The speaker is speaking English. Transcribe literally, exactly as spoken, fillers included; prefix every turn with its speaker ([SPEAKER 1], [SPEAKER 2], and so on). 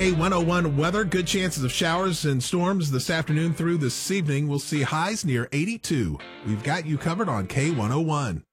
[SPEAKER 1] K one oh one weather, good chances of showers and storms this afternoon through this evening. We'll see highs near eighty-two. We've got you covered on K one oh one.